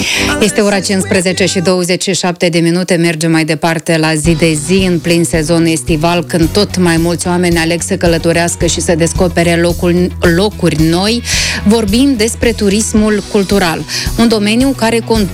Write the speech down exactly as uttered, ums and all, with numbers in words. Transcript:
Este ora cincisprezece și douăzeci și șapte de minute. Mergem mai departe la zi de zi, în plin sezon estival, când tot mai mulți oameni aleg să călătorească și să descopere locuri, locuri noi. Vorbim despre turismul cultural, un domeniu care contribuie